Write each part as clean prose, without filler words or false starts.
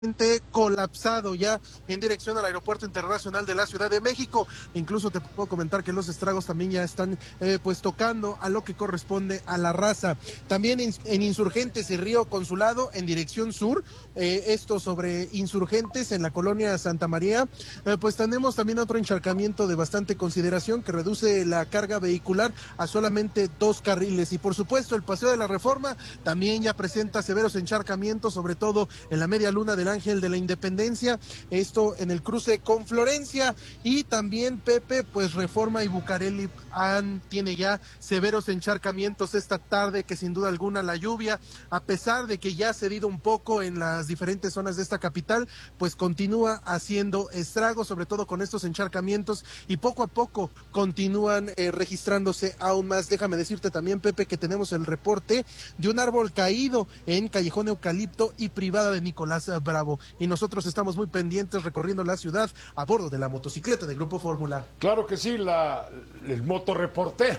colapsado ya en dirección al Aeropuerto Internacional de la Ciudad de México. Incluso te puedo comentar que los estragos también ya están pues tocando a lo que corresponde a la raza. También en Insurgentes y Río Consulado en dirección sur, esto sobre Insurgentes en la colonia Santa María, pues tenemos también otro encharcamiento de bastante consideración que reduce la carga vehicular a solamente 2 carriles. Y por supuesto el Paseo de la Reforma también ya presenta severos encharcamientos, sobre todo en la media luna del Ángel de la Independencia, esto en el cruce con Florencia. Y también, Pepe, pues Reforma y Bucareli tiene ya severos encharcamientos esta tarde, que sin duda alguna la lluvia, a pesar de que ya ha cedido un poco en las diferentes zonas de esta capital, pues continúa haciendo estragos, sobre todo con estos encharcamientos, y poco a poco continúan registrándose aún más. Déjame decirte también, Pepe, que tenemos el reporte de un árbol caído en Callejón Eucalipto y Privada de Nicolás Bravo, y nosotros estamos muy pendientes recorriendo la ciudad a bordo de la motocicleta del Grupo Fórmula. Claro que sí, el motorreportero.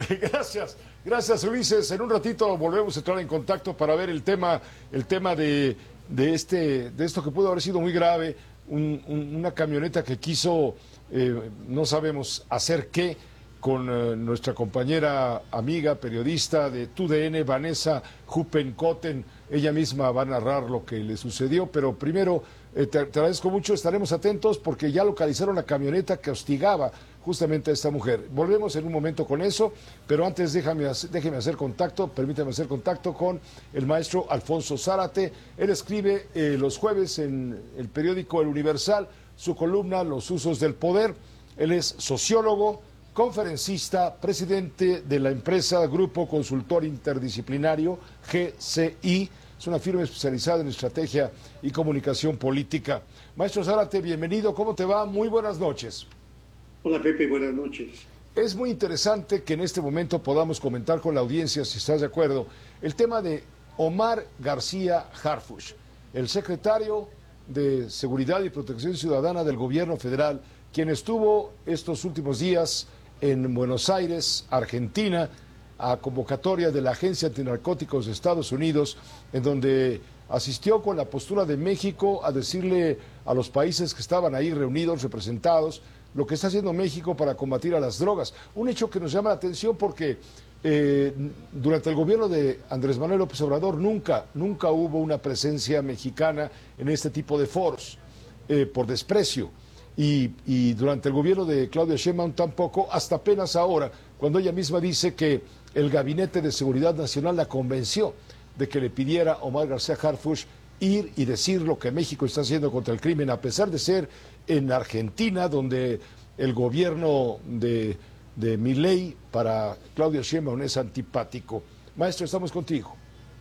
Gracias Ulises. En un ratito volvemos a entrar en contacto para ver el tema de esto que pudo haber sido muy grave, una camioneta que quiso, no sabemos hacer qué, con nuestra compañera, amiga, periodista de TUDN, Vanessa Huppenkotten. Ella misma va a narrar lo que le sucedió, pero primero te agradezco mucho, estaremos atentos porque ya localizaron la camioneta que hostigaba justamente a esta mujer. Volvemos en un momento con eso, pero antes permítame hacer contacto con el maestro Alfonso Zárate. Él escribe los jueves en el periódico El Universal su columna Los usos del poder. Él es sociólogo, conferencista, presidente de la empresa Grupo Consultor Interdisciplinario, GCI. Es una firma especializada en estrategia y comunicación política. Maestro Zárate, bienvenido. ¿Cómo te va? Muy buenas noches. Hola Pepe, buenas noches. Es muy interesante que en este momento podamos comentar con la audiencia, si estás de acuerdo, el tema de Omar García Harfuch, el secretario de Seguridad y Protección Ciudadana del Gobierno Federal, quien estuvo estos últimos días en Buenos Aires, Argentina, a convocatoria de la Agencia Antinarcóticos de Estados Unidos, en donde asistió con la postura de México a decirle a los países que estaban ahí reunidos, representados, lo que está haciendo México para combatir a las drogas. Un hecho que nos llama la atención porque durante el gobierno de Andrés Manuel López Obrador nunca hubo una presencia mexicana en este tipo de foros, por desprecio. Y durante el gobierno de Claudia Sheinbaum tampoco, hasta apenas ahora, cuando ella misma dice que el Gabinete de Seguridad Nacional la convenció de que le pidiera a Omar García Harfuch ir y decir lo que México está haciendo contra el crimen, a pesar de ser en Argentina, donde el gobierno de Milei para Claudia Sheinbaum es antipático. Maestro, estamos contigo.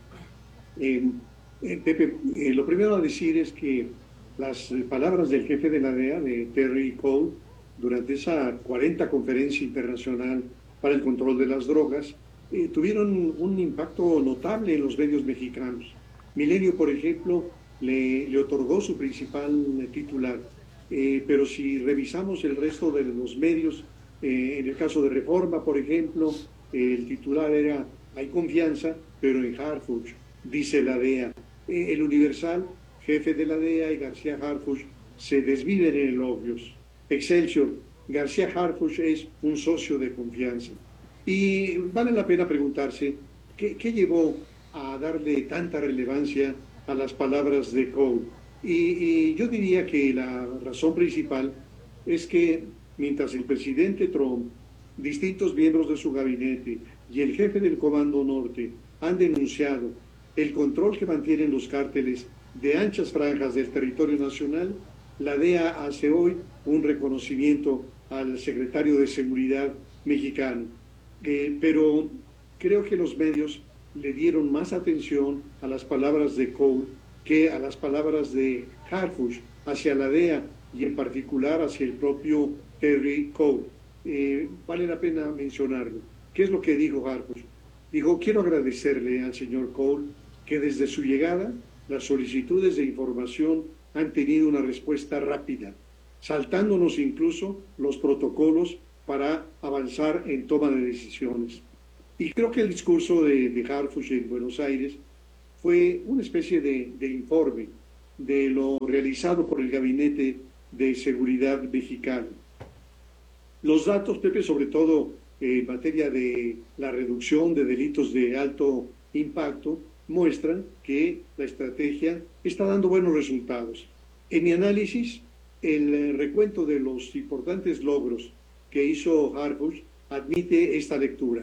Pepe, lo primero a decir es que las palabras del jefe de la DEA, de Terry Cole, durante esa 40 conferencia internacional para el control de las drogas, tuvieron un impacto notable en los medios mexicanos. Milenio, por ejemplo, le otorgó su principal titular, pero si revisamos el resto de los medios, en el caso de Reforma, por ejemplo, el titular era "Hay confianza, pero en Harfuch", dice la DEA. El Universal, jefe de la DEA y García Harfuch se desviven en elogios. Excelsior, García Harfuch es un socio de confianza. Y vale la pena preguntarse, ¿qué llevó a darle tanta relevancia a las palabras de Cole? Y yo diría que la razón principal es que mientras el presidente Trump, distintos miembros de su gabinete y el jefe del Comando Norte han denunciado el control que mantienen los cárteles de anchas franjas del territorio nacional, la DEA hace hoy un reconocimiento al secretario de Seguridad mexicano. Pero creo que los medios le dieron más atención a las palabras de Cole que a las palabras de Harfuch hacia la DEA y en particular hacia el propio Terry Cole. Vale la pena mencionarlo. ¿Qué es lo que dijo Harfuch? Dijo: quiero agradecerle al señor Cole que desde su llegada las solicitudes de información han tenido una respuesta rápida, saltándonos incluso los protocolos para avanzar en toma de decisiones. Y creo que el discurso de Harfuch en Buenos Aires fue una especie de informe de lo realizado por el Gabinete de Seguridad mexicano. Los datos, Pepe, sobre todo en materia de la reducción de delitos de alto impacto, muestran que la estrategia está dando buenos resultados. En mi análisis, el recuento de los importantes logros que hizo Harfuch admite esta lectura,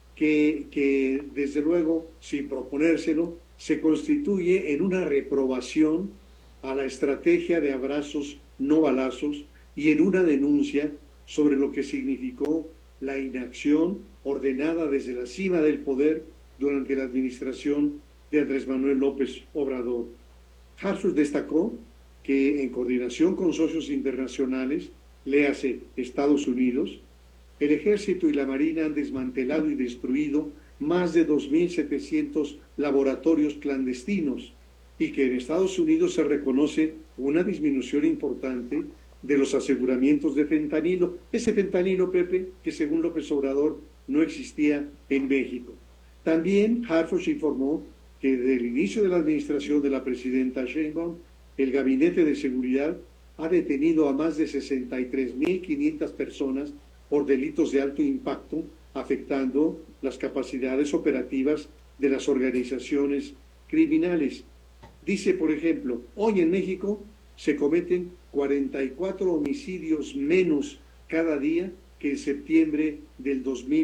que desde luego, sin proponérselo, se constituye en una reprobación a la estrategia de abrazos no balazos y en una denuncia sobre lo que significó la inacción ordenada desde la cima del poder durante la administración de Andrés Manuel López Obrador. Harfuch destacó que en coordinación con socios internacionales, léase Estados Unidos, el Ejército y la Marina han desmantelado y destruido más de 2.700 laboratorios clandestinos y que en Estados Unidos se reconoce una disminución importante de los aseguramientos de fentanilo. Ese fentanilo, Pepe, que según López Obrador no existía en México. También Harfuch informó que desde el inicio de la administración de la presidenta Sheinbaum, el Gabinete de Seguridad ha detenido a más de 63.500 personas por delitos de alto impacto, afectando las capacidades operativas de las organizaciones criminales. Dice, por ejemplo, hoy en México se cometen 44 homicidios menos cada día que en septiembre del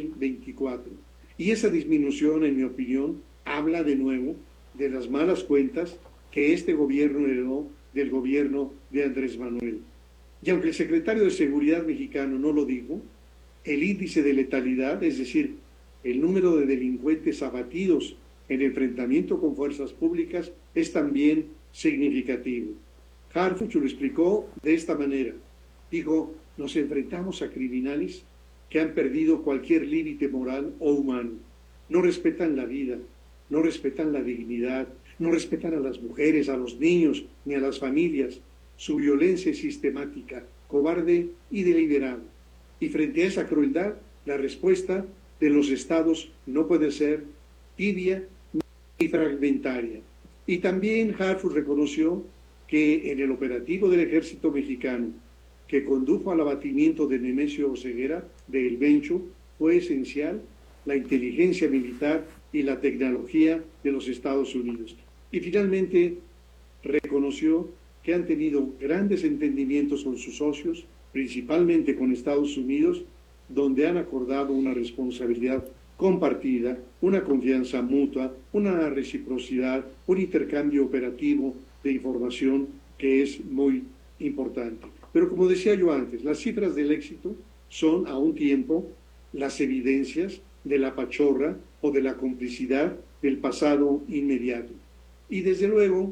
2024. Y esa disminución, en mi opinión, habla de nuevo de las malas cuentas que este gobierno heredó del gobierno de Andrés Manuel. Y aunque el secretario de Seguridad mexicano no lo dijo, el índice de letalidad, es decir, el número de delincuentes abatidos en enfrentamiento con fuerzas públicas, es también significativo. Harfuch lo explicó de esta manera. Dijo, nos enfrentamos a criminales que han perdido cualquier límite moral o humano. No respetan la vida, no respetan la dignidad, no respetan a las mujeres, a los niños, ni a las familias. Su violencia es sistemática, cobarde y deliberada. Y frente a esa crueldad, la respuesta de los estados no puede ser tibia ni fragmentaria. Y también Harfuch reconoció que en el operativo del ejército mexicano, que condujo al abatimiento de Nemesio Oseguera de El Mencho, fue esencial la inteligencia militar y la tecnología de los Estados Unidos. Y finalmente reconoció que han tenido grandes entendimientos con sus socios, principalmente con Estados Unidos, donde han acordado una responsabilidad compartida, una confianza mutua, una reciprocidad, un intercambio operativo de información que es muy importante. Pero como decía yo antes, las cifras del éxito son a un tiempo las evidencias de la pachorra o de la complicidad del pasado inmediato. Y desde luego,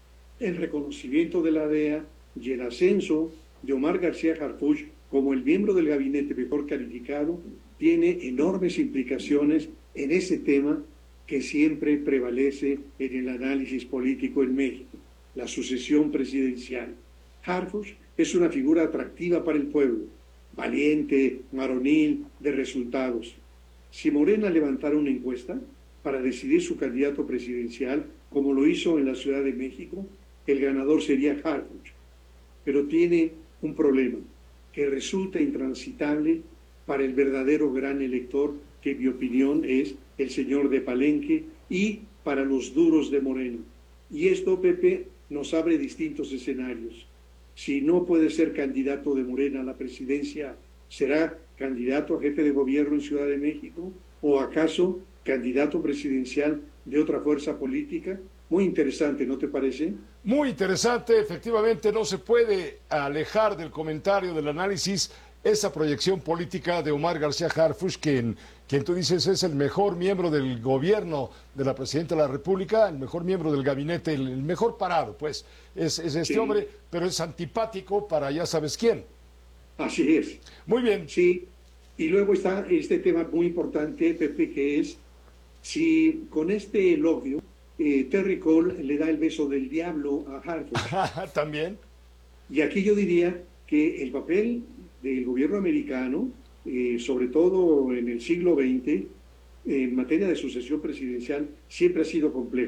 el reconocimiento de la DEA y el ascenso de Omar García Harfuch como el miembro del gabinete mejor calificado tiene enormes implicaciones en ese tema que siempre prevalece en el análisis político en México, la sucesión presidencial. Harfuch es una figura atractiva para el pueblo, valiente, varonil, de resultados. Si Morena levantara una encuesta para decidir su candidato presidencial, como lo hizo en la Ciudad de México, el ganador sería Harfuch. Pero tiene un problema, que resulta intransitable para el verdadero gran elector, que en mi opinión es el señor de Palenque, y para los duros de Morena. Y esto, Pepe, nos abre distintos escenarios. Si no puede ser candidato de Morena a la presidencia, ¿será candidato a jefe de gobierno en Ciudad de México? ¿O acaso candidato presidencial de otra fuerza política? Muy interesante, ¿no te parece? Muy interesante, efectivamente no se puede alejar del comentario, del análisis, esa proyección política de Omar García Harfuch, quien tú dices es el mejor miembro del gobierno de la Presidenta de la República, el mejor miembro del gabinete, el mejor parado, pues, es este sí. Hombre, pero es antipático para ya sabes quién. Así es. Muy bien. Sí, y luego está este tema muy importante, Pepe, que es si con este elogio Terry Cole le da el beso del diablo a Harfuch. También. Y aquí yo diría que el papel del gobierno americano, sobre todo en el siglo XX, en materia de sucesión presidencial, siempre ha sido complejo.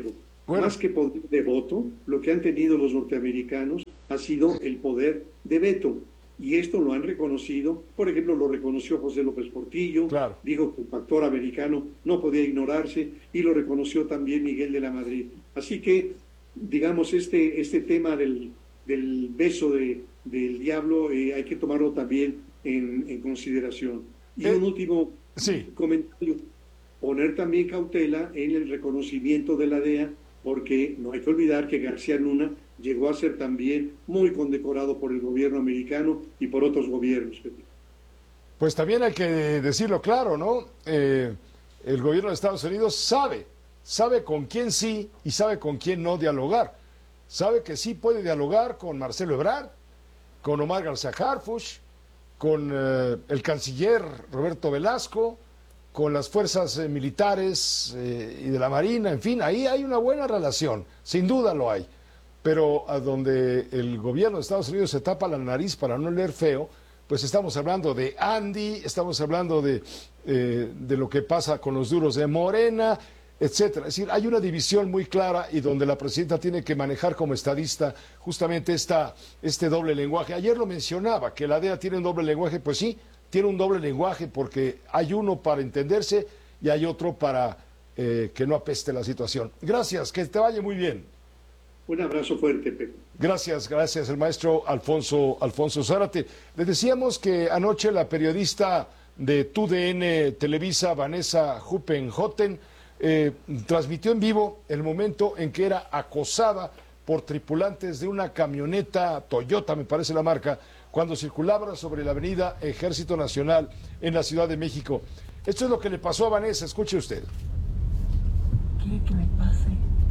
Bueno, Más que poder de voto, lo que han tenido los norteamericanos ha sido el poder de veto. Y esto lo han reconocido, por ejemplo, lo reconoció José López Portillo, claro. dijo que el factor americano no podía ignorarse, y lo reconoció también Miguel de la Madrid. Así que, digamos, este tema del beso del diablo hay que tomarlo también en consideración. Y un último comentario, poner también cautela en el reconocimiento de la DEA, porque no hay que olvidar que García Luna llegó a ser también muy condecorado por el gobierno americano y por otros gobiernos. Pues también hay que decirlo claro, ¿no? El gobierno de Estados Unidos sabe con quién sí y sabe con quién no dialogar. Sabe que sí puede dialogar con Marcelo Ebrard, con Omar García Harfuch, con el canciller Roberto Velasco, con las fuerzas militares y de la Marina, en fin, ahí hay una buena relación, sin duda lo hay. Pero a donde el gobierno de Estados Unidos se tapa la nariz para no leer feo, pues estamos hablando de Andy, estamos hablando de lo que pasa con los duros de Morena, etcétera. Es decir, hay una división muy clara y donde la presidenta tiene que manejar como estadista justamente este doble lenguaje. Ayer lo mencionaba, que la DEA tiene un doble lenguaje, pues sí, tiene un doble lenguaje porque hay uno para entenderse y hay otro para que no apeste la situación. Gracias, que te vaya muy bien. Un abrazo fuerte, Pepe. Gracias, el maestro Alfonso Zárate. Les decíamos que anoche la periodista de TUDN Televisa, Vanessa Huppenhotten, transmitió en vivo el momento en que era acosada por tripulantes de una camioneta Toyota, me parece la marca, cuando circulaba sobre la avenida Ejército Nacional en la Ciudad de México. Esto es lo que le pasó a Vanessa, escuche usted. Quiere que me pase.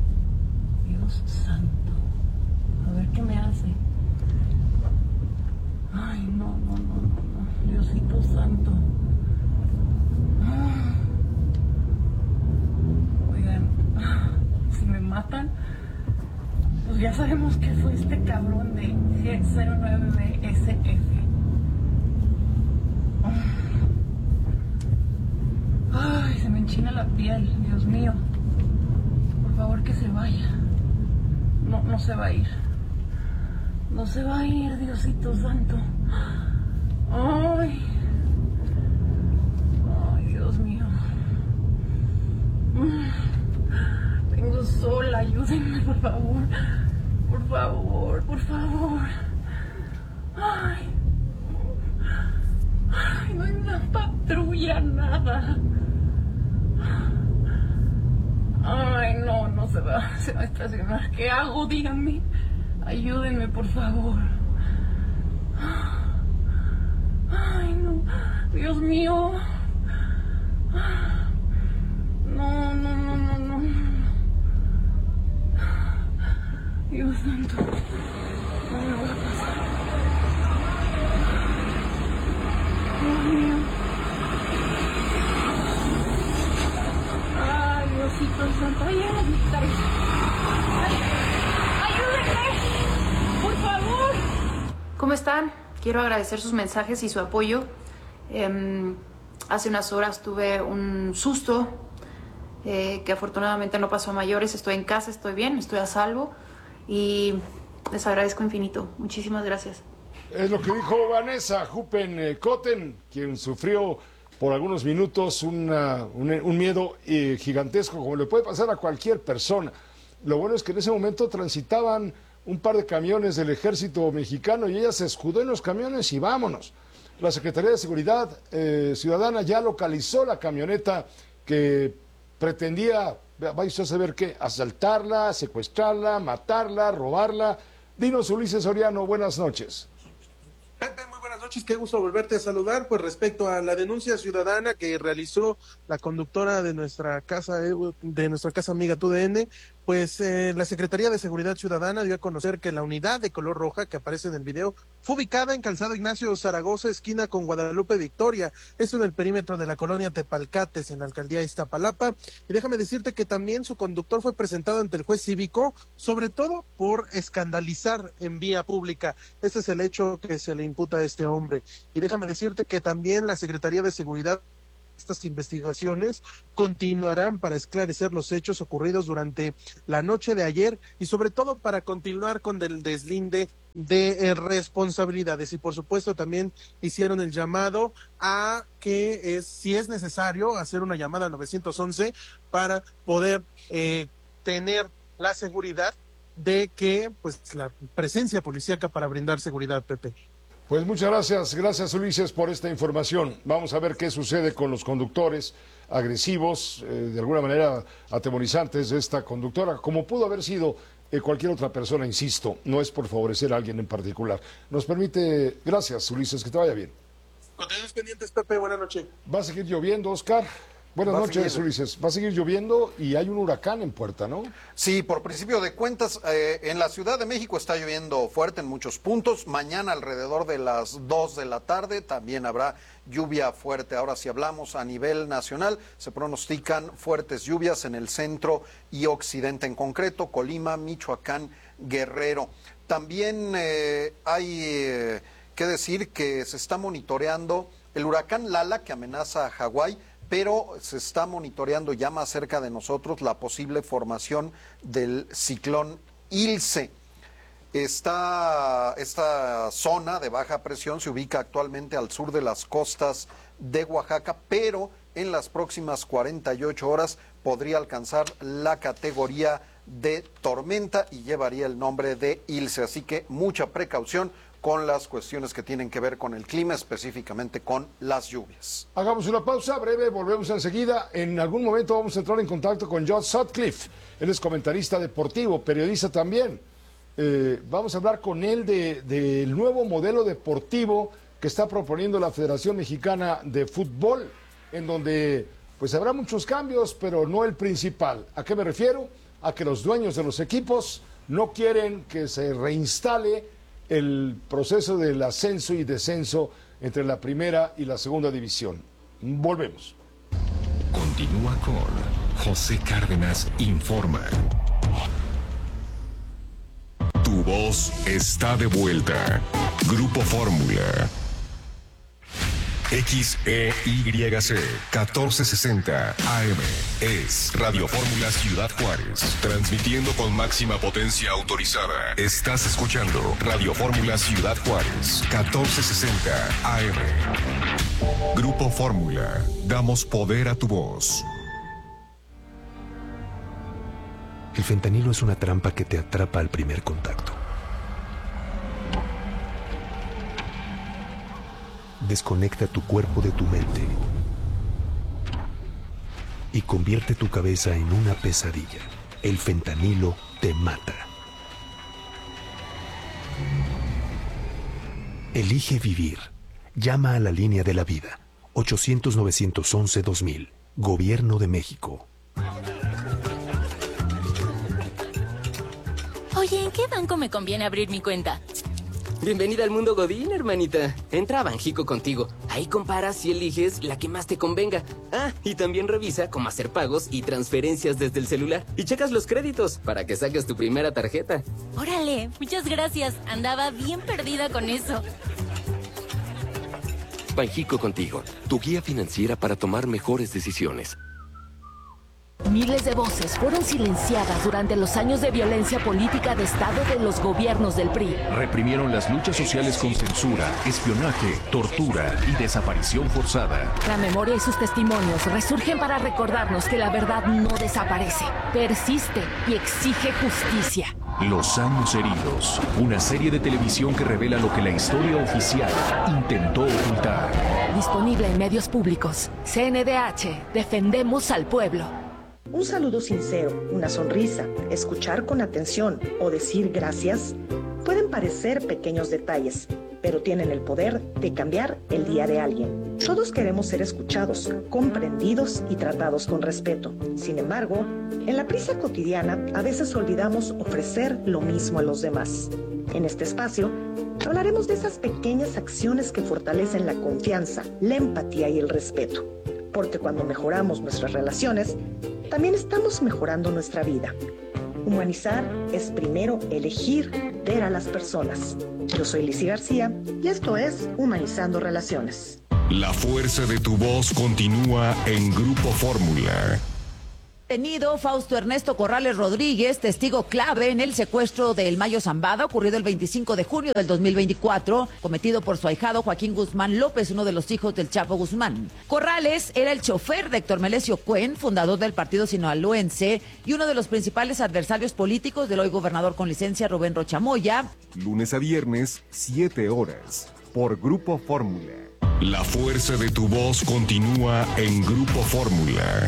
Dios santo. A ver qué me hace. Ay, no. Diosito santo. Oigan, si me matan, pues ya sabemos que fue este cabrón de G09BSF. Ay, se me enchina la piel, Dios mío. Por favor, que se vaya. No se va a ir. No se va a ir, Diosito santo. Ay, Dios mío. Vengo sola, ayúdenme, por favor. Por favor. Ay, no hay una patrulla, nada. Ay, no se va a estacionar. ¿Qué hago? Díganme. Ayúdenme, por favor. Ay, no. Dios mío. No. Dios santo. No me voy a pasar. Dios mío. Ay, Diosito santo. Ay, ayúdenme. Por favor. ¿Cómo están? Quiero agradecer sus mensajes y su apoyo. Hace unas horas tuve un susto que afortunadamente no pasó a mayores. Estoy en casa, estoy bien, estoy a salvo y les agradezco infinito. Muchísimas gracias. Es lo que dijo Vanessa Huppenhotten, quien sufrió por algunos minutos un miedo gigantesco, como le puede pasar a cualquier persona. Lo bueno es que en ese momento transitaban un par de camiones del ejército mexicano y ella se escudó en los camiones y vámonos. La Secretaría de Seguridad Ciudadana ya localizó la camioneta que pretendía, vaya usted a saber qué, asaltarla, secuestrarla, matarla, robarla. Dinos, Ulises Soriano, buenas noches. Pepe, muy buenas noches, qué gusto volverte a saludar. Pues respecto a la denuncia ciudadana que realizó la conductora de nuestra casa amiga TUDN, pues la Secretaría de Seguridad Ciudadana dio a conocer que la unidad de color roja que aparece en el video fue ubicada en Calzado Ignacio Zaragoza, esquina con Guadalupe Victoria, esto en el perímetro de la colonia Tepalcates, en la alcaldía de Iztapalapa. Y déjame decirte que también su conductor fue presentado ante el juez cívico, sobre todo por escandalizar en vía pública. Este es el hecho que se le imputa a este hombre. Y déjame decirte que también la Secretaría de Seguridad estas investigaciones continuarán para esclarecer los hechos ocurridos durante la noche de ayer y sobre todo para continuar con el deslinde de responsabilidades. Y por supuesto también hicieron el llamado a que si es necesario hacer una llamada al 911 para poder tener la seguridad de que pues la presencia policíaca para brindar seguridad, Pepe. Pues muchas gracias Ulises por esta información. Vamos a ver qué sucede con los conductores agresivos, de alguna manera atemorizantes de esta conductora, como pudo haber sido cualquier otra persona, insisto, no es por favorecer a alguien en particular. Nos permite, gracias Ulises, que te vaya bien. Continuemos pendientes, Pepe, buenas noches. ¿Va a seguir lloviendo, Oscar? Buenas noches, Ulises. Va a seguir lloviendo y hay un huracán en puerta, ¿no? Sí, por principio de cuentas, en la Ciudad de México está lloviendo fuerte en muchos puntos. Mañana alrededor de las 2 de la tarde también habrá lluvia fuerte. Ahora, si hablamos a nivel nacional, se pronostican fuertes lluvias en el centro y occidente, en concreto, Colima, Michoacán, Guerrero. También hay que decir que se está monitoreando el huracán Lala, que amenaza a Hawái, pero se está monitoreando ya más cerca de nosotros la posible formación del ciclón Ilse. Esta zona de baja presión se ubica actualmente al sur de las costas de Oaxaca, pero en las próximas 48 horas podría alcanzar la categoría de tormenta y llevaría el nombre de Ilse. Así que mucha precaución con las cuestiones que tienen que ver con el clima, específicamente con las lluvias. Hagamos una pausa breve, volvemos enseguida. En algún momento vamos a entrar en contacto con John Sutcliffe. Él es comentarista deportivo, periodista también. Vamos a hablar con él del nuevo modelo deportivo que está proponiendo la Federación Mexicana de Fútbol, en donde pues habrá muchos cambios, pero no el principal. ¿A qué me refiero? A que los dueños de los equipos no quieren que se reinstale el proceso del ascenso y descenso entre la primera y la segunda división. Volvemos. Continúa con José Cárdenas Informa. Tu voz está de vuelta. Grupo Fórmula. XEYC 1460 AM es Radio Fórmula Ciudad Juárez, transmitiendo con máxima potencia autorizada. Estás escuchando Radio Fórmula Ciudad Juárez 1460 AM. Grupo Fórmula, damos poder a tu voz. El fentanilo es una trampa que te atrapa al primer contacto. Desconecta tu cuerpo de tu mente y convierte tu cabeza en una pesadilla. El fentanilo te mata. Elige vivir. Llama a la línea de la vida. 800-911-2000. Gobierno de México. Oye, ¿en qué banco me conviene abrir mi cuenta? Bienvenida al mundo Godín, hermanita. Entra a Banjico contigo. Ahí comparas y eliges la que más te convenga. Ah, y también revisa cómo hacer pagos y transferencias desde el celular. Y checas los créditos para que saques tu primera tarjeta. Órale, muchas gracias. Andaba bien perdida con eso. Banjico contigo, tu guía financiera para tomar mejores decisiones. Miles de voces fueron silenciadas durante los años de violencia política de Estado de los gobiernos del PRI. Reprimieron las luchas sociales con censura, espionaje, tortura y desaparición forzada. La memoria y sus testimonios resurgen para recordarnos que la verdad no desaparece, persiste y exige justicia. Los años heridos, una serie de televisión que revela lo que la historia oficial intentó ocultar. Disponible en medios públicos. CNDH, defendemos al pueblo. Un saludo sincero, una sonrisa, escuchar con atención o decir gracias pueden parecer pequeños detalles, pero tienen el poder de cambiar el día de alguien. Todos queremos ser escuchados, comprendidos y tratados con respeto. Sin embargo, en la prisa cotidiana a veces olvidamos ofrecer lo mismo a los demás. En este espacio hablaremos de esas pequeñas acciones que fortalecen la confianza, la empatía y el respeto. Porque cuando mejoramos nuestras relaciones, también estamos mejorando nuestra vida. Humanizar es primero elegir ver a las personas. Yo soy Lizzy García y esto es Humanizando Relaciones. La fuerza de tu voz continúa en Grupo Fórmula. Detenido Fausto Ernesto Corrales Rodríguez, testigo clave en el secuestro del Mayo Zambada, ocurrido el 25 de junio del 2024, cometido por su ahijado Joaquín Guzmán López, uno de los hijos del Chapo Guzmán. Corrales era el chofer de Héctor Melesio Cuen, fundador del partido sinaloense y uno de los principales adversarios políticos del hoy gobernador con licencia Rubén Rocha Moya. Lunes a viernes, 7 horas, por Grupo Fórmula. La fuerza de tu voz continúa en Grupo Fórmula.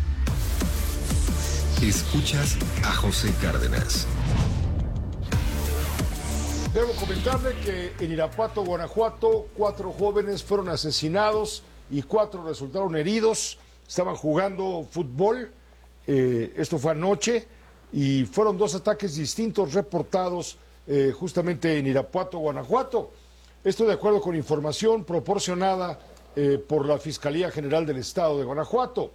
Escuchas a José Cárdenas. Debo comentarle que en Irapuato, Guanajuato, 4 jóvenes fueron asesinados y 4 resultaron heridos. Estaban jugando fútbol, esto fue anoche, y fueron 2 ataques distintos reportados justamente en Irapuato, Guanajuato. Esto de acuerdo con información proporcionada por la Fiscalía General del Estado de Guanajuato.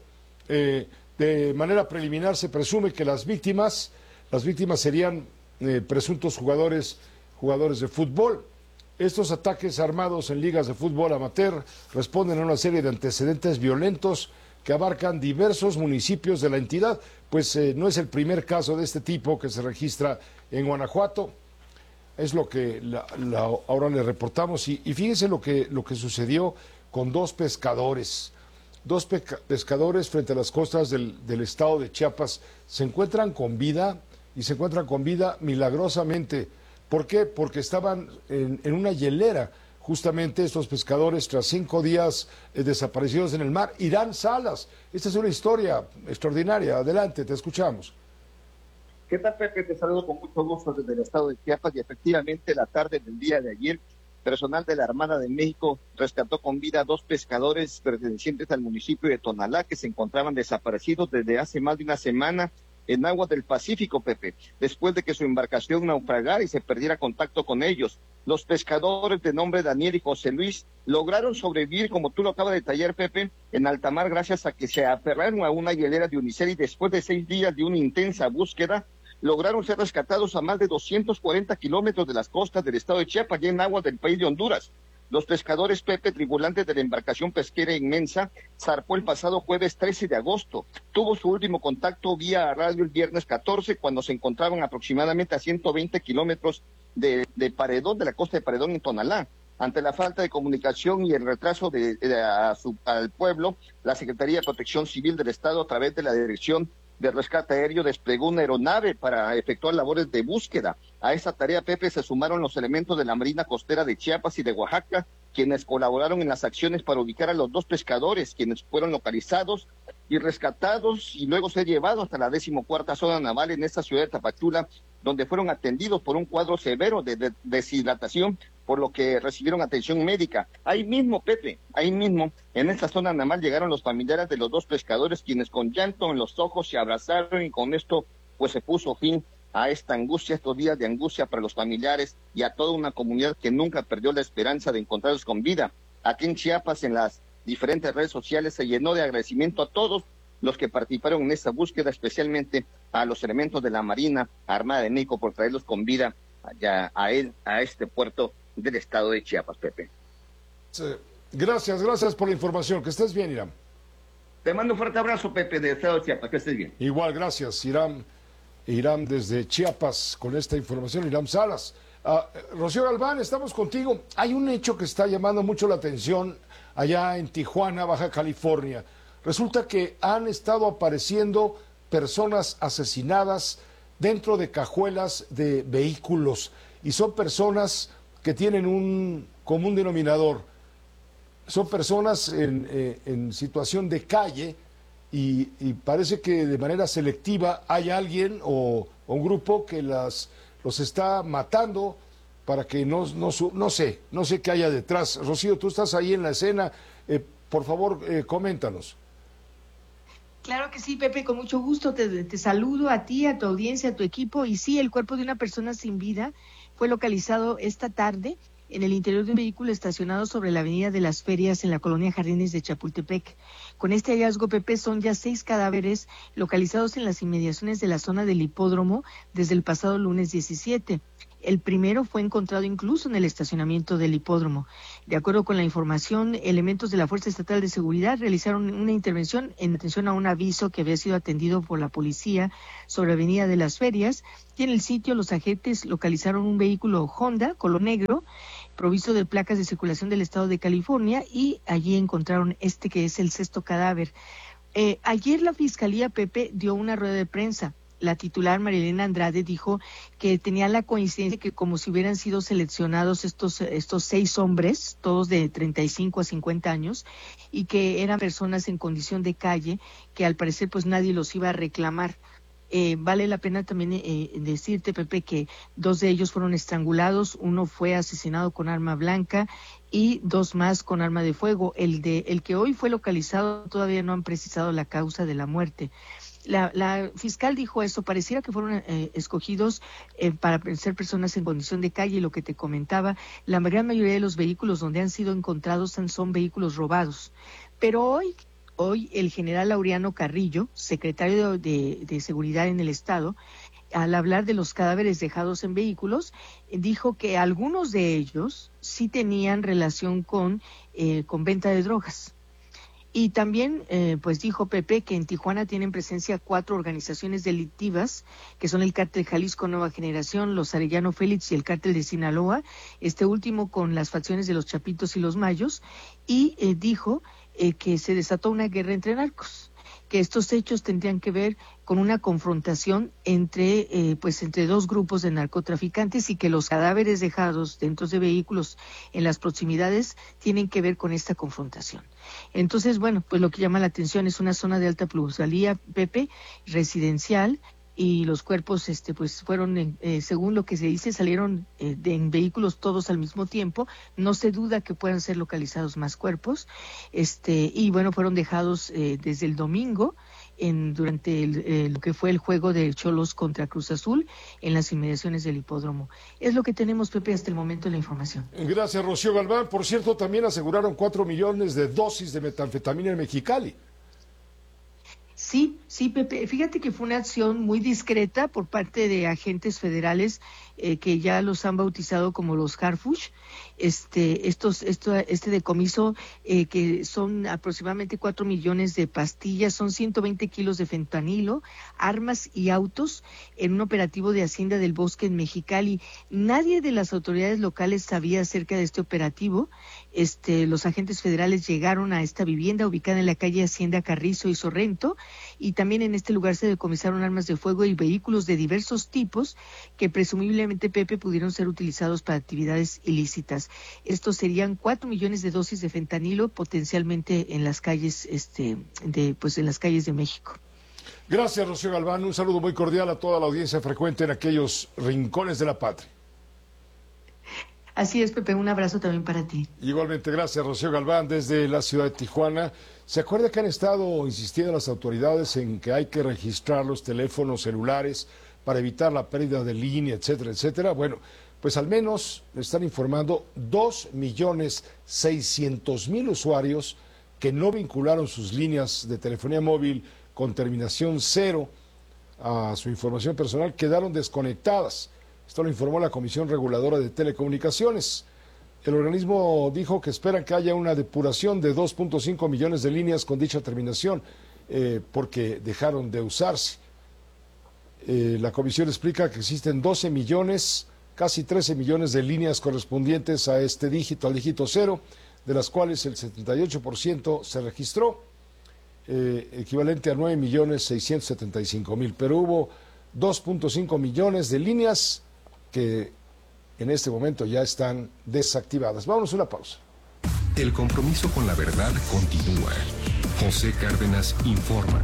De manera preliminar se presume que las víctimas serían presuntos jugadores de fútbol. Estos ataques armados en ligas de fútbol amateur responden a una serie de antecedentes violentos que abarcan diversos municipios de la entidad, pues no es el primer caso de este tipo que se registra en Guanajuato. Es lo que ahora le reportamos y fíjense lo que sucedió con 2 pescadores. 2 pescadores frente a las costas del estado de Chiapas se encuentran con vida y se encuentran con vida milagrosamente. ¿Por qué? Porque estaban en una hielera, justamente estos pescadores, tras 5 días desaparecidos en el mar. Irán Salas, esta es una historia extraordinaria. Adelante, te escuchamos. ¿Qué tal, Pepe? Te saludo con mucho gusto desde el estado de Chiapas y efectivamente la tarde del día de ayer, personal de la Armada de México rescató con vida a 2 pescadores pertenecientes al municipio de Tonalá que se encontraban desaparecidos desde hace más de una semana en aguas del Pacífico, Pepe, después de que su embarcación naufragara y se perdiera contacto con ellos. Los pescadores de nombre Daniel y José Luis lograron sobrevivir, como tú lo acabas de detallar, Pepe, en alta mar gracias a que se aferraron a una hielera de unicel y después de 6 días de una intensa búsqueda, lograron ser rescatados a más de 240 kilómetros de las costas del estado de Chiapas, ya en aguas del país de Honduras. Los pescadores, Pepe, tripulantes de la embarcación pesquera inmensa, zarpó el pasado jueves 13 de agosto. Tuvo su último contacto vía radio el viernes 14, cuando se encontraban aproximadamente a 120 kilómetros de Paredón, de la costa de Paredón en Tonalá. Ante la falta de comunicación y el retraso al pueblo, la Secretaría de Protección Civil del Estado, a través de la Dirección de Rescate Aéreo, desplegó una aeronave para efectuar labores de búsqueda. A esa tarea, Pepe, se sumaron los elementos de la Marina Costera de Chiapas y de Oaxaca, quienes colaboraron en las acciones para ubicar a los 2 pescadores, quienes fueron localizados y rescatados y luego ser llevados hasta la 14ª zona naval en esta ciudad de Tapachula, donde fueron atendidos por un cuadro severo de deshidratación, por lo que recibieron atención médica. Ahí mismo, Pepe, ahí mismo, en esta zona naval llegaron los familiares de los 2 pescadores, quienes con llanto en los ojos se abrazaron y con esto pues se puso fin a esta angustia, estos días de angustia para los familiares y a toda una comunidad que nunca perdió la esperanza de encontrarlos con vida. Aquí en Chiapas, en las diferentes redes sociales, se llenó de agradecimiento a todos los que participaron en esta búsqueda, especialmente a los elementos de la Marina Armada de México por traerlos con vida allá a este puerto del estado de Chiapas, Pepe. Sí. Gracias por la información. Que estés bien, Irán. Te mando un fuerte abrazo, Pepe, del estado de Chiapas. Que estés bien. Igual, gracias, Irán desde Chiapas con esta información. Irán Salas. Rocío Galván, estamos contigo. Hay un hecho que está llamando mucho la atención allá en Tijuana, Baja California. Resulta que han estado apareciendo personas asesinadas dentro de cajuelas de vehículos y son personas que tienen un común denominador. Son personas en situación de calle y parece que de manera selectiva hay alguien o un grupo que los está matando para que no sé qué haya detrás. Rocío, tú estás ahí en la escena, por favor, coméntanos. Claro que sí, Pepe, con mucho gusto te saludo a ti, a tu audiencia, a tu equipo. Y sí, el cuerpo de una persona sin vida fue localizado esta tarde en el interior de un vehículo estacionado sobre la avenida de las Ferias en la colonia Jardines de Chapultepec. Con este hallazgo, Pepe, son ya 6 cadáveres localizados en las inmediaciones de la zona del hipódromo desde el pasado lunes 17. El primero fue encontrado incluso en el estacionamiento del hipódromo. De acuerdo con la información, elementos de la Fuerza Estatal de Seguridad realizaron una intervención en atención a un aviso que había sido atendido por la policía sobre Avenida de las Ferias, y en el sitio los agentes localizaron un vehículo Honda color negro provisto de placas de circulación del estado de California, y allí encontraron que es el sexto cadáver. Ayer la Fiscalía, Pepe, dio una rueda de prensa. La titular Marilena Andrade dijo que tenía la coincidencia que como si hubieran sido seleccionados estos 6 hombres, todos de 35 a 50 años, y que eran personas en condición de calle, que al parecer pues nadie los iba a reclamar. Vale la pena también decirte, Pepe, que 2 de ellos fueron estrangulados, uno fue asesinado con arma blanca y 2 más con arma de fuego. El que hoy fue localizado todavía no han precisado la causa de la muerte. La fiscal dijo eso, pareciera que fueron escogidos para ser personas en condición de calle, y lo que te comentaba, la gran mayoría de los vehículos donde han sido encontrados son vehículos robados. Pero hoy el general Laureano Carrillo, secretario de Seguridad en el Estado, al hablar de los cadáveres dejados en vehículos, dijo que algunos de ellos sí tenían relación con venta de drogas. Y también, pues dijo Pepe que en Tijuana tienen presencia 4 organizaciones delictivas, que son el Cártel Jalisco Nueva Generación, los Arellano Félix y el Cártel de Sinaloa, este último con las facciones de los Chapitos y los Mayos, y dijo que se desató una guerra entre narcos, que estos hechos tendrían que ver con una confrontación entre 2 grupos de narcotraficantes, y que los cadáveres dejados dentro de vehículos en las proximidades tienen que ver con esta confrontación. Entonces, bueno, pues lo que llama la atención es una zona de alta plusvalía, Pepe, residencial, y los cuerpos pues fueron, según lo que se dice, salieron en vehículos todos al mismo tiempo. No se duda que puedan ser localizados más cuerpos, y bueno, fueron dejados desde el domingo durante lo que fue el juego de Cholos contra Cruz Azul en las inmediaciones del hipódromo. Es lo que tenemos, Pepe, hasta el momento de la información. Gracias, Rocío Galván. Por cierto, también aseguraron 4 millones de dosis de metanfetamina en Mexicali. Sí, Pepe, fíjate que fue una acción muy discreta por parte de agentes federales que ya los han bautizado como los Harfush. Este decomiso que son aproximadamente 4 millones de pastillas, son 120 kilos de fentanilo, armas y autos en un operativo de Hacienda del Bosque en Mexicali. Nadie de las autoridades locales sabía acerca de este operativo. Los agentes federales llegaron a esta vivienda ubicada en la calle Hacienda Carrizo y Sorrento, y también en este lugar se decomisaron armas de fuego y vehículos de diversos tipos que presumiblemente, Pepe, pudieron ser utilizados para actividades ilícitas. Estos serían 4 millones de dosis de fentanilo potencialmente en las calles en las calles de México. Gracias, Rocío Galván. Un saludo muy cordial a toda la audiencia frecuente en aquellos rincones de la patria. Así es, Pepe, un abrazo también para ti. Igualmente, gracias, Rocío Galván, desde la ciudad de Tijuana. ¿Se acuerda que han estado insistiendo las autoridades en que hay que registrar los teléfonos celulares para evitar la pérdida de línea, etcétera, etcétera? Bueno, pues al menos están informando 2.600.000 usuarios que no vincularon sus líneas de telefonía móvil con terminación 0 a su información personal, quedaron desconectadas. Esto lo informó la Comisión Reguladora de Telecomunicaciones. El organismo dijo que esperan que haya una depuración de 2.5 millones de líneas con dicha terminación porque dejaron de usarse. La comisión explica que existen 12 millones, casi 13 millones de líneas correspondientes a este dígito, al dígito 0, de las cuales el 78% se registró, equivalente a 9.675.000, pero hubo 2.5 millones de líneas que en este momento ya están desactivadas. Vámonos a una pausa. El compromiso con la verdad continúa. José Cárdenas informa.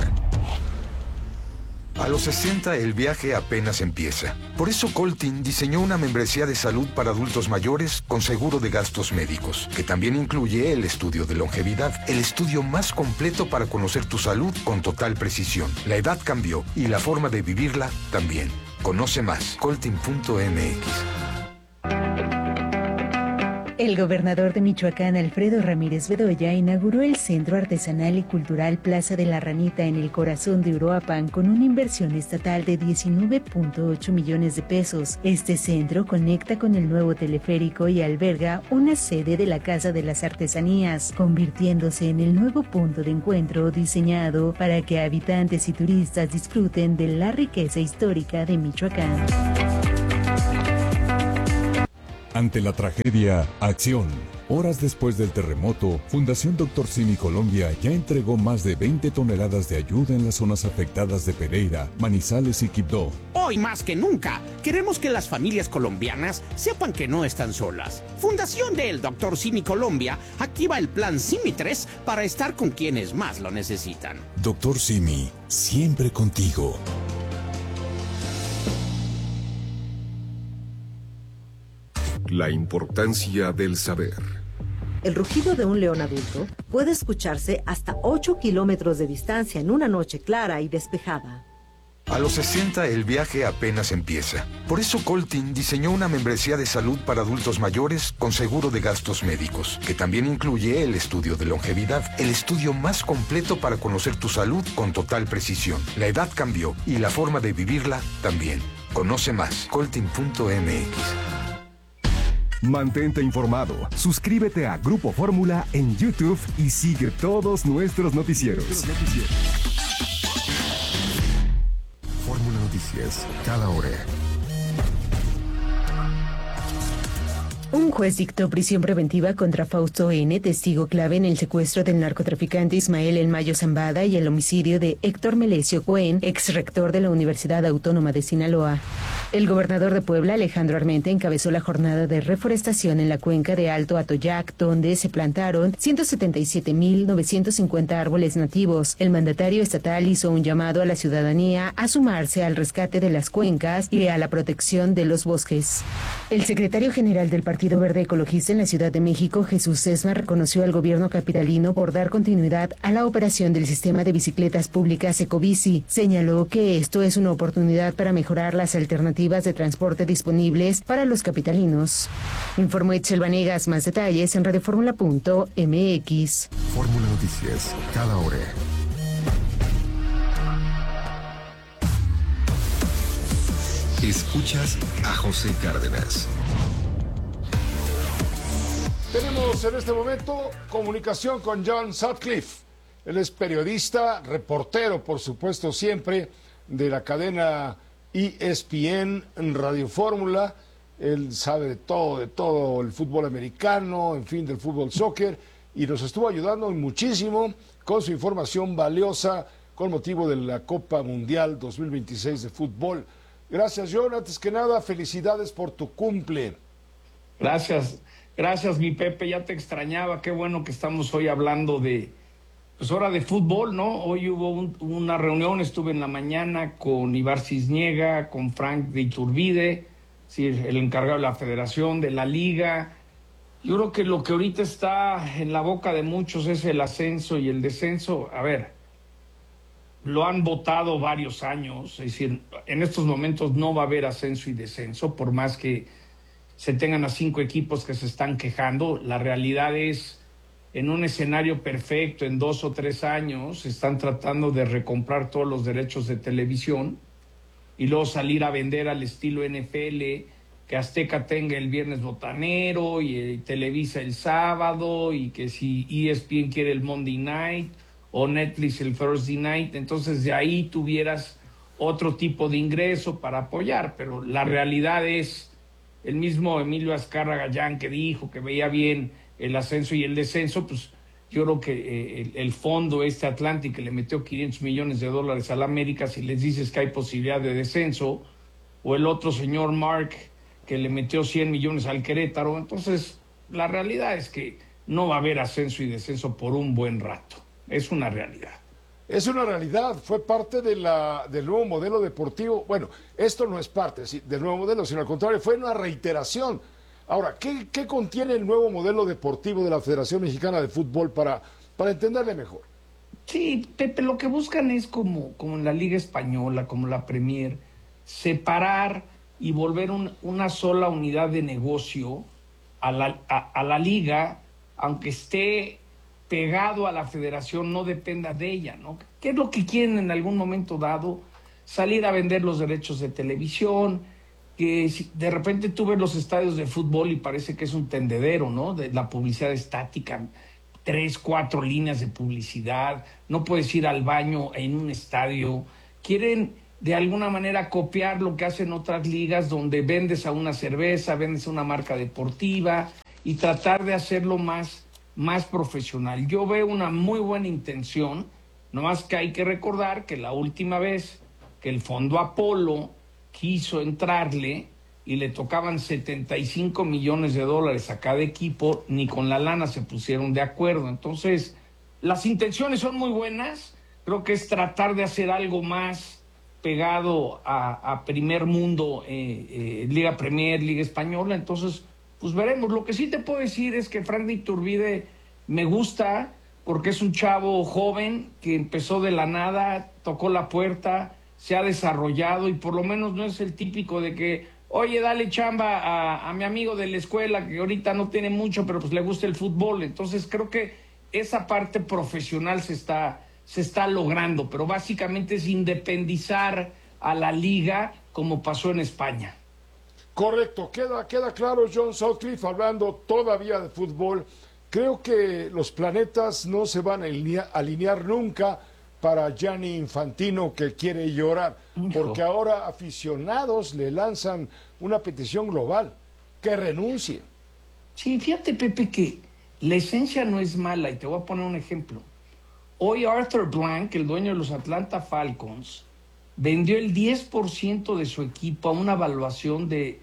A los 60 el viaje apenas empieza. Por eso Coltin diseñó una membresía de salud para adultos mayores con seguro de gastos médicos, que también incluye el estudio de longevidad, el estudio más completo para conocer tu salud con total precisión. La edad cambió y la forma de vivirla también. Conoce más, coltin.mx. El gobernador de Michoacán, Alfredo Ramírez Bedoya, inauguró el Centro Artesanal y Cultural Plaza de la Ranita en el corazón de Uruapan con una inversión estatal de 19.8 millones de pesos. Este centro conecta con el nuevo teleférico y alberga una sede de la Casa de las Artesanías, convirtiéndose en el nuevo punto de encuentro diseñado para que habitantes y turistas disfruten de la riqueza histórica de Michoacán. Ante la tragedia, acción. Horas después del terremoto, Fundación Dr. Simi Colombia ya entregó más de 20 toneladas de ayuda en las zonas afectadas de Pereira, Manizales y Quibdó. Hoy más que nunca, queremos que las familias colombianas sepan que no están solas. Fundación del Dr. Simi Colombia activa el plan Simi 3 para estar con quienes más lo necesitan. Dr. Simi, siempre contigo. La importancia del saber. El rugido de un león adulto puede escucharse hasta 8 kilómetros de distancia en una noche clara y despejada. A los 60 el viaje apenas empieza. Por eso Coltin diseñó una membresía de salud para adultos mayores con seguro de gastos médicos, que también incluye el estudio de longevidad, el estudio más completo para conocer tu salud con total precisión. La edad cambió y la forma de vivirla también. Conoce más, coltin.mx. Mantente informado, suscríbete a Grupo Fórmula en YouTube y sigue todos nuestros noticieros. Fórmula Noticias, cada hora. Un juez dictó prisión preventiva contra Fausto N., testigo clave en el secuestro del narcotraficante Ismael El Mayo Zambada y el homicidio de Héctor Melesio Cohen, ex rector de la Universidad Autónoma de Sinaloa. El gobernador de Puebla, Alejandro Armenta, encabezó la jornada de reforestación en la cuenca de Alto Atoyac, donde se plantaron 177.950 árboles nativos. El mandatario estatal hizo un llamado a la ciudadanía a sumarse al rescate de las cuencas y a la protección de los bosques. El secretario general del Partido Verde Ecologista en la Ciudad de México, Jesús Sesma, reconoció al gobierno capitalino por dar continuidad a la operación del sistema de bicicletas públicas Ecobici. Señaló que esto es una oportunidad para mejorar las alternativas de transporte disponibles para los capitalinos. Informó Itzel Vanegas. Más detalles en radioformula.mx. Fórmula Noticias, cada hora. Escuchas a José Cárdenas. Tenemos en este momento comunicación con John Sutcliffe. Él es periodista, reportero, por supuesto, siempre de la cadena ESPN, Radio Fórmula. Él sabe de todo el fútbol americano, en fin, del fútbol soccer, y nos estuvo ayudando muchísimo con su información valiosa con motivo de la Copa Mundial 2026 de fútbol. Gracias, John. Antes que nada, felicidades por tu cumple. Gracias, mi Pepe, ya te extrañaba. Qué bueno que estamos hoy hablando de, pues ahora de fútbol, ¿no? Hoy hubo una reunión, estuve en la mañana con Ibar Cisniega, con Frank de Iturbide, sí, el encargado de la Federación, de la Liga. Yo creo que lo que ahorita está en la boca de muchos es el ascenso y el descenso. A ver, lo han votado varios años, es decir, en estos momentos no va a haber ascenso y descenso, por más que se tengan a 5 equipos que se están quejando. La realidad es, en un escenario perfecto, en 2 o 3 años, están tratando de recomprar todos los derechos de televisión y luego salir a vender al estilo NFL, que Azteca tenga el viernes botanero y Televisa el sábado, y que si ESPN quiere el Monday Night o Netflix el Thursday Night, entonces de ahí tuvieras otro tipo de ingreso para apoyar. Pero la realidad es, el mismo Emilio Azcárraga Gallán, que dijo que veía bien el ascenso y el descenso, pues yo creo que el fondo Atlantic, que le metió $500 millones a la América, si les dices que hay posibilidad de descenso, o el otro señor Mark, que le metió 100 millones al Querétaro, entonces la realidad es que no va a haber ascenso y descenso por un buen rato. Es una realidad. Es una realidad, fue parte del nuevo modelo deportivo. Bueno, esto no es parte del nuevo modelo, sino al contrario, fue una reiteración. Ahora, ¿qué contiene el nuevo modelo deportivo de la Federación Mexicana de Fútbol para entenderle mejor? Sí, Pepe, lo que buscan es como en la Liga Española, como la Premier, separar y volver una sola unidad de negocio a la liga, aunque esté pegado a la federación, no dependa de ella, ¿no? ¿Qué es lo que quieren en algún momento dado? Salir a vender los derechos de televisión, que de repente tú ves los estadios de fútbol y parece que es un tendedero, ¿no? De la publicidad estática, 3, 4 líneas de publicidad, no puedes ir al baño en un estadio. Quieren de alguna manera copiar lo que hacen otras ligas, donde vendes a una cerveza, vendes a una marca deportiva, y tratar de hacerlo más profesional. Yo veo una muy buena intención, nomás que hay que recordar que la última vez que el Fondo Apolo quiso entrarle y le tocaban $75 millones a cada equipo, ni con la lana se pusieron de acuerdo. Entonces, las intenciones son muy buenas, creo que es tratar de hacer algo más pegado a primer mundo, Liga Premier, Liga Española. Entonces, pues veremos. Lo que sí te puedo decir es que Frank de Iturbide me gusta, porque es un chavo joven que empezó de la nada, tocó la puerta, se ha desarrollado, y por lo menos no es el típico de que, oye, dale chamba a mi amigo de la escuela que ahorita no tiene mucho, pero pues le gusta el fútbol. Entonces creo que esa parte profesional se está logrando, pero básicamente es independizar a la liga, como pasó en España. Correcto, queda claro. John Sutcliffe, hablando todavía de fútbol, creo que los planetas no se van a alinear nunca para Gianni Infantino, que quiere llorar, porque ahora aficionados le lanzan una petición global, que renuncie. Sí, fíjate, Pepe, que la esencia no es mala, y te voy a poner un ejemplo. Hoy Arthur Blank, el dueño de los Atlanta Falcons, vendió el 10% de su equipo a una valuación de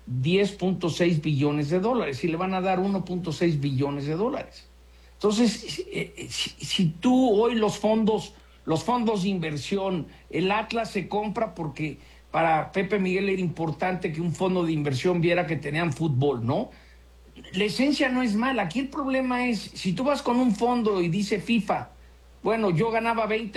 $10.6 billones, y le van a dar $1.6 billones. Entonces, si tú hoy los fondos de inversión, el Atlas se compra porque para Pepe Miguel era importante que un fondo de inversión viera que tenían fútbol, ¿no? La esencia no es mala. Aquí el problema es, si tú vas con un fondo y dice FIFA, bueno, yo ganaba 20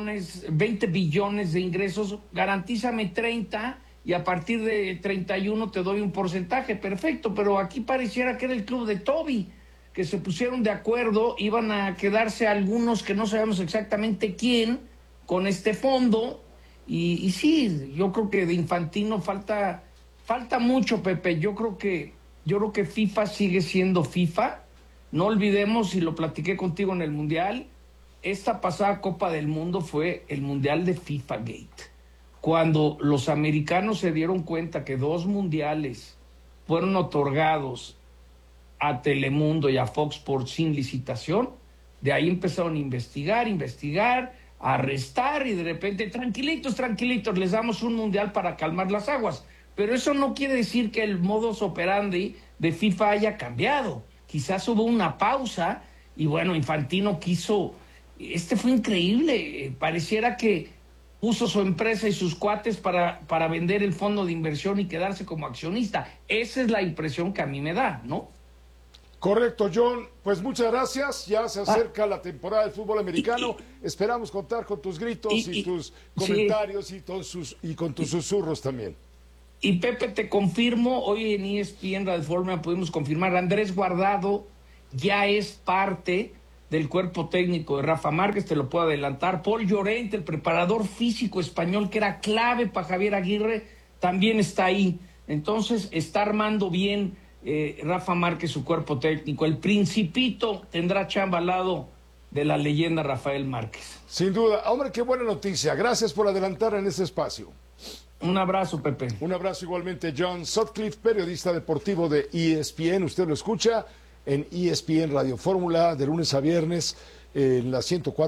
billones de ingresos, garantízame 30 y a partir de 31 te doy un porcentaje, perfecto, pero aquí pareciera que era el club de Toby, que se pusieron de acuerdo, iban a quedarse algunos que no sabemos exactamente quién con este fondo, y sí, yo creo que de Infantino falta mucho, Pepe. Yo creo que FIFA sigue siendo FIFA. No olvidemos, y lo platiqué contigo en el Mundial, esta pasada Copa del Mundo fue el Mundial de FIFA Gate. Cuando los americanos se dieron cuenta que 2 mundiales fueron otorgados a Telemundo y a Fox Sports sin licitación, de ahí empezaron a investigar, a arrestar, y de repente, tranquilitos, les damos un mundial para calmar las aguas. Pero eso no quiere decir que el modus operandi de FIFA haya cambiado. Quizás hubo una pausa, y bueno, Infantino quiso... fue increíble, pareciera que puso su empresa y sus cuates para vender el fondo de inversión y quedarse como accionista. Esa es la impresión que a mí me da, ¿no? Correcto, John. Pues muchas gracias. Ya se acerca la temporada del fútbol americano. Esperamos contar con tus gritos y tus comentarios, sí, y con tus susurros también. Y Pepe, te confirmo, hoy en ESPN Radio Fórmula pudimos confirmar, Andrés Guardado ya es parte del cuerpo técnico de Rafa Márquez, te lo puedo adelantar. Paul Llorente, el preparador físico español que era clave para Javier Aguirre, también está ahí. Entonces está armando bien Rafa Márquez su cuerpo técnico. El Principito tendrá chamba al lado de la leyenda Rafael Márquez. Sin duda. Hombre, qué buena noticia. Gracias por adelantar en este espacio. Un abrazo, Pepe. Un abrazo igualmente, John Sutcliffe, periodista deportivo de ESPN. Usted lo escucha en ESPN Radio Fórmula de lunes a viernes en la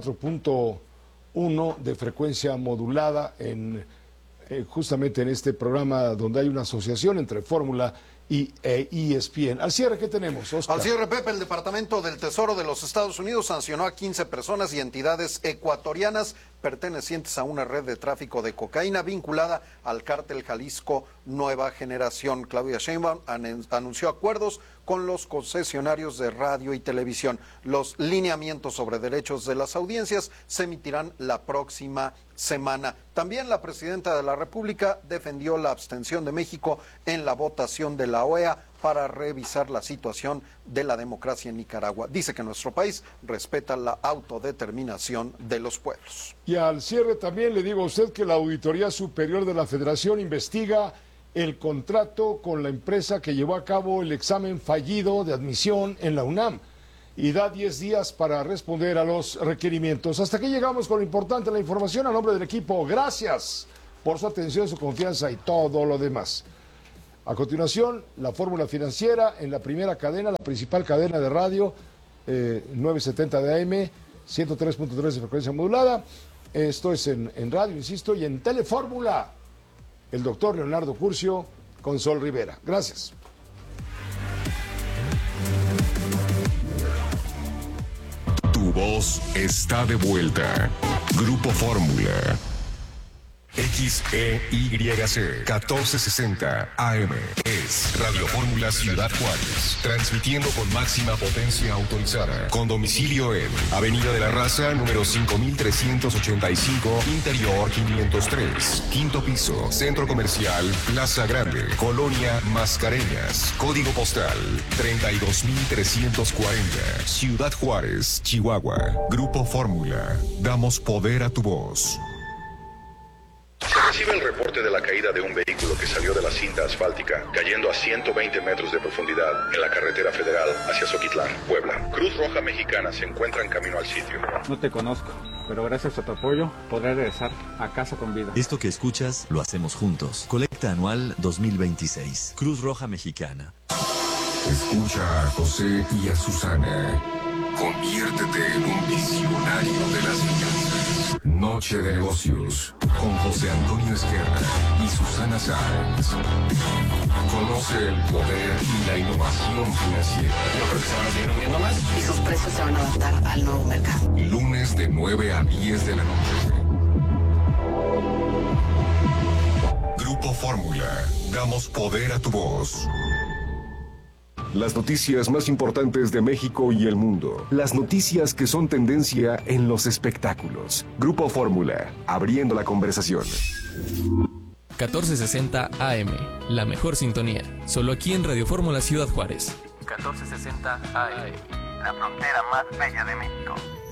104.1 de frecuencia modulada, justamente en este programa donde hay una asociación entre Fórmula y ESPN. Al cierre, ¿qué tenemos, Oscar? Al cierre, Pepe, el Departamento del Tesoro de los Estados Unidos sancionó a 15 personas y entidades ecuatorianas pertenecientes a una red de tráfico de cocaína vinculada al cártel Jalisco Nueva Generación. Claudia Sheinbaum anunció acuerdos con los concesionarios de radio y televisión. Los lineamientos sobre derechos de las audiencias se emitirán la próxima semana. También la presidenta de la República defendió la abstención de México en la votación de la OEA para revisar la situación de la democracia en Nicaragua. Dice que nuestro país respeta la autodeterminación de los pueblos. Y al cierre también le digo a usted que la Auditoría Superior de la Federación investiga el contrato con la empresa que llevó a cabo el examen fallido de admisión en la UNAM y da 10 días para responder a los requerimientos. Hasta aquí llegamos con lo importante de la información. A nombre del equipo, gracias por su atención, su confianza y todo lo demás. A continuación, la fórmula financiera en la primera cadena, la principal cadena de radio, 970 de AM, 103.3 de frecuencia modulada. Esto es en radio, insisto, y en Telefórmula, el doctor Leonardo Curcio con Sol Rivera. Gracias. Tu voz está de vuelta. Grupo Fórmula. XEYC 1460 AM es Radio Fórmula Ciudad Juárez, transmitiendo con máxima potencia autorizada, con domicilio en Avenida de la Raza, número 5385, Interior 503, quinto piso, Centro Comercial Plaza Grande, Colonia Mascareñas, código postal 32340, Ciudad Juárez, Chihuahua. Grupo Fórmula, damos poder a tu voz. Se recibe el reporte de la caída de un vehículo que salió de la cinta asfáltica, cayendo a 120 metros de profundidad en la carretera federal hacia Zoquitlán, Puebla. Cruz Roja Mexicana se encuentra en camino al sitio. No te conozco, pero gracias a tu apoyo podré regresar a casa con vida. Esto que escuchas lo hacemos juntos. Colecta anual 2026. Cruz Roja Mexicana. Escucha a José y a Susana. Conviértete en un visionario de las finanzas. Noche de negocios con José Antonio Esquerra y Susana Sáenz. Conoce el poder y la innovación financiera. Yo creo que se van a seguir hundiendo más y sus precios se van a adaptar al nuevo mercado. Lunes de 9 a 10 de la noche. Grupo Fórmula. Damos poder a tu voz. Las noticias más importantes de México y el mundo. Las noticias que son tendencia en los espectáculos. Grupo Fórmula, abriendo la conversación. 1460 AM, la mejor sintonía. Solo aquí en Radio Fórmula Ciudad Juárez. 1460 AM, la frontera más bella de México.